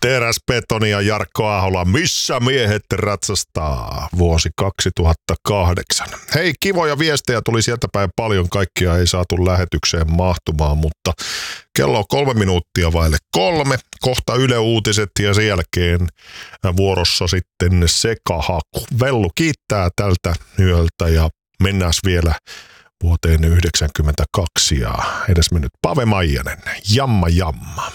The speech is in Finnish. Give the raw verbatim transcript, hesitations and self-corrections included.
Teräsbetoni ja Jarkko Ahola, missä miehet ratsastaa, vuosi kaksituhattakahdeksan. Hei, kivoja viestejä tuli sieltä päin paljon, kaikkia ei saatu lähetykseen mahtumaan, mutta kello on kolme minuuttia vaille kolme, kohta Yle Uutiset ja sen jälkeen vuorossa sitten sekahaku. Vellu kiittää tältä yöltä ja mennään vielä vuoteen yhdeksänkymmentäkaksi ja edesmennyt Pave Maijanen, Jamma Jamma.